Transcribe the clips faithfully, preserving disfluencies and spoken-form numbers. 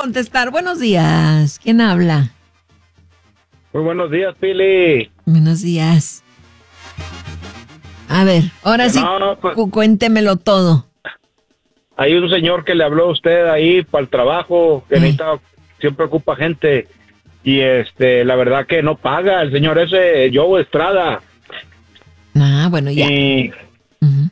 contestar. Buenos días. ¿Quién habla? Muy buenos días, Pili. Buenos días. A ver, ahora sí, No, pues, cu- cuéntemelo todo. hay un señor que le habló a usted ahí para el trabajo, que Eh. necesita, siempre ocupa gente. Y este, la verdad que no paga el señor ese, Joe Estrada. Ah, bueno, ya. Y Ujú.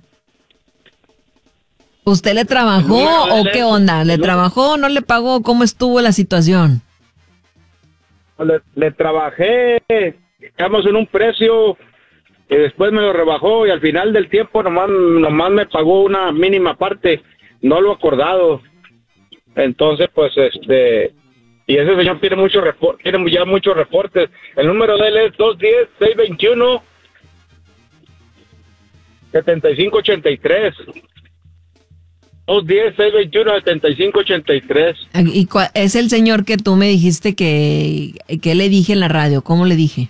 ¿Usted le el trabajó número de o él qué es- onda? ¿Le el número- trabajó o no le pagó? ¿Cómo estuvo la situación? le, le trabajé, quedamos en un precio y después me lo rebajó y al final del tiempo nomás, nomás me pagó una mínima parte, no lo acordado. Entonces, pues, este, y ese señor tiene muchos reportes, tiene ya muchos reportes. El número de él es dos uno cero, seis dos uno, siete cinco ocho tres. dos uno cero, seis dos uno, siete cinco ocho tres. ¿Y cua- es el señor que tú me dijiste que, que le dije en la radio? ¿Cómo le dije?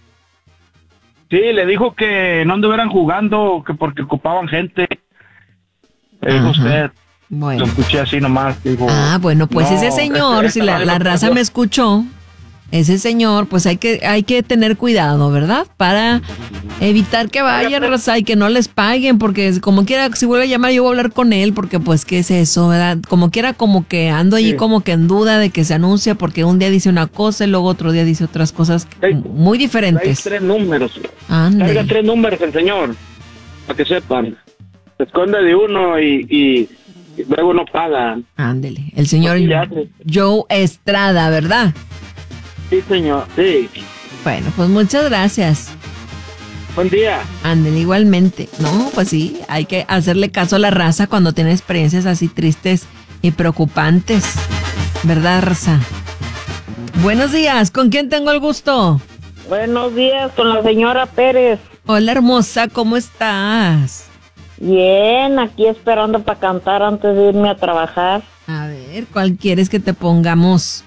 Sí, le dijo que no anduvieran jugando, que porque ocupaban gente. Le dijo Ajá. usted. Lo Bueno. escuché así nomás. Digo, Ah, bueno, pues no, ese señor, este- si la, este la radio no raza puede- me escuchó, ese señor, pues hay que, hay que tener cuidado, ¿verdad? Para evitar que vayan, raza, y que no les paguen, porque es- como quiera, si vuelve a llamar, yo voy a hablar con él, porque pues, ¿qué es eso, verdad? Como quiera, como que ando allí Sí. como que en duda de que se anuncia, porque un día dice una cosa y luego otro día dice otras cosas Hay- muy Hay diferentes. tres números. Ándale. Carga tres números el señor, para que sepan. Se esconde de uno y, y, y luego no paga. Ándele. El señor Así le hace. Joe Estrada, ¿verdad? Sí, señor, sí. Bueno, pues muchas gracias. Buen día. Ándale, igualmente. No, pues sí, hay que hacerle caso a la raza cuando tiene experiencias así tristes y preocupantes. ¿Verdad, raza? Buenos días, ¿con quién tengo el gusto? Buenos días, con la señora Pérez. Hola, hermosa, ¿cómo estás? Bien, aquí esperando para cantar antes de irme a trabajar. A ver, ¿cuál quieres que te pongamos?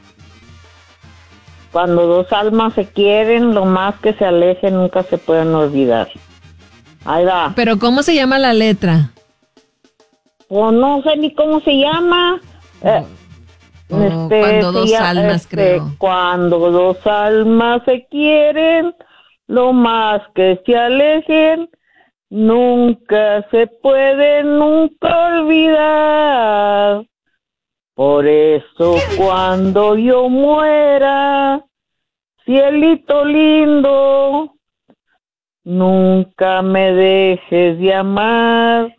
Cuando dos almas se quieren, lo más que se alejen nunca se pueden olvidar. Ahí va. Pero ¿cómo se llama la letra? Pues no sé ni cómo se llama. Eh, Oh, cuando se dos llama- almas, este, creo. Cuando dos almas se quieren, lo más que se alejen, nunca se puede nunca olvidar. Por eso cuando yo muera, cielito lindo, nunca me dejes de amar.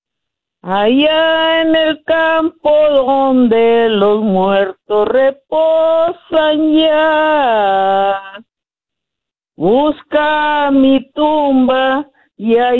Allá en el campo donde los muertos reposan ya, busca mi tumba y ahí